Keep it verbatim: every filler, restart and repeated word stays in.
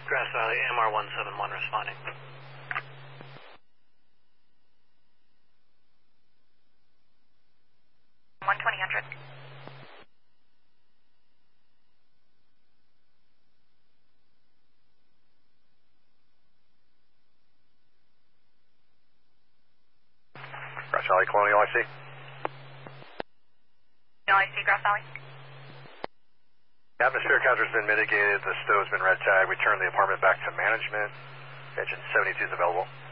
Grass Valley, M R one seven one responding. one twenty hundred. Grass Valley, Colonial I C. No, I see Grass Valley. Atmospheric hazard's been mitigated. The stove's been red tagged. We turned the apartment back to management. Engine seventy-two is available.